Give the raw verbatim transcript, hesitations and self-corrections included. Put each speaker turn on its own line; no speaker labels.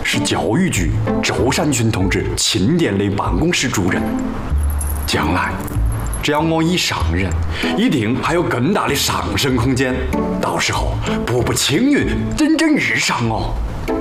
是教育局周善群同志钦点的办公室主任。将来，只要我一上任，一定还有更大的上升空间。到时候，步步青云，蒸蒸日上哦。